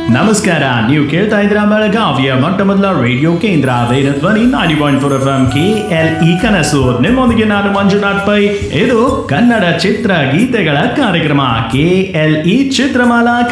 ನಮಸ್ಕಾರ, ನೀವು ಕೇಳ್ತಾ ಇದ್ರ ಬೆಳಗಾವಿಯ ಮೊಟ್ಟ ಮೊದಲ ರೇಡಿಯೋ ಕೇಂದ್ರ ವೇದಧ್ವನಿ 90.4 FM KLE ಕನಸು. ನಿಮ್ಮೊಂದಿಗೆ ನಾನು ಮಂಜುನಾಥ್ ಪೈ. ಇದು ಕನ್ನಡ ಚಿತ್ರ ಗೀತೆಗಳ ಕಾರ್ಯಕ್ರಮ KLE ಚಿತ್ರಮಾಲಾ